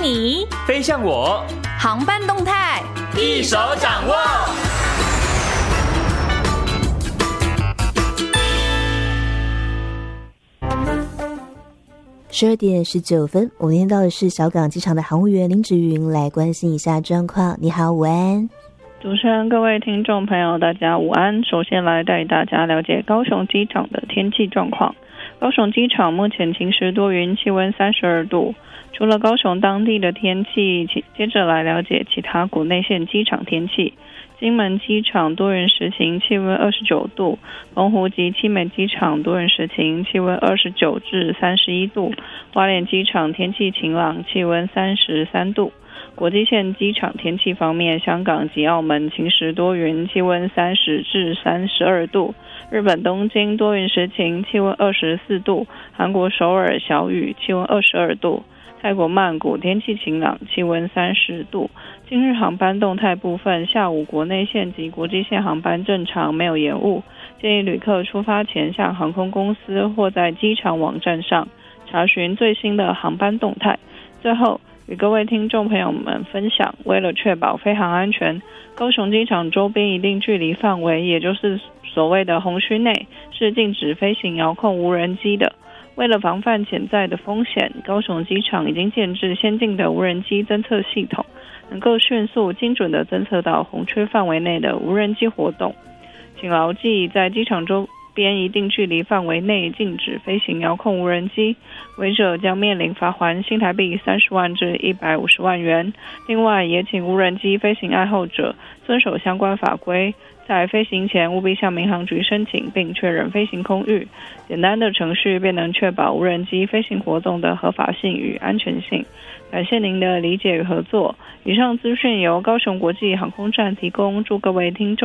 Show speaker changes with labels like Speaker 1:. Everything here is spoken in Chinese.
Speaker 1: 你，
Speaker 2: 飞向我，
Speaker 1: 航班动态
Speaker 2: 一手掌握。
Speaker 3: 12:19，我们听到的是小港机场的航务员林芷云来关心一下状况。你好，午安。
Speaker 4: 主持人，各位听众朋友，大家午安。首先来带大家了解高雄机场的天气状况。高雄机场目前晴时多云，气温32度。除了高雄当地的天气，接着来了解其他国内线机场天气。金门机场多云时晴，气温29度；澎湖及七美机场多云时晴，气温29至31度；花莲机场天气晴朗，气温33度。国际线机场天气方面，香港及澳门晴时多云，气温30至32度；日本东京多云时晴，气温24度；韩国首尔小雨，气温22度；泰国曼谷天气晴朗，气温30度。今日航班动态部分，下午国内线及国际线航班正常，没有延误。建议旅客出发前向航空公司或在机场网站上查询最新的航班动态。最后与各位听众朋友们分享，为了确保飞航安全，高雄机场周边一定距离范围，也就是所谓的红区内，是禁止飞行遥控无人机的。为了防范潜在的风险，高雄机场已经建置先进的无人机侦测系统，能够迅速精准地侦测到红区范围内的无人机活动。请牢记，在机场周边一定距离范围内禁止飞行遥控无人机，违者将面临罚锾新台币30万至150万元。另外，也请无人机飞行爱好者遵守相关法规，在飞行前务必向民航局申请并确认飞行空域。简单的程序便能确保无人机飞行活动的合法性与安全性。感谢您的理解与合作。以上资讯由高雄国际航空站提供，祝各位听众